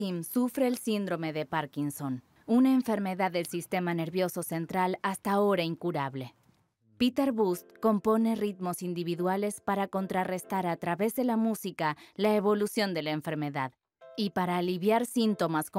Tim sufre el síndrome de Parkinson, una enfermedad del sistema nervioso central hasta ahora incurable. Peter Bush compone ritmos individuales para contrarrestar a través de la música la evolución de la enfermedad y para aliviar síntomas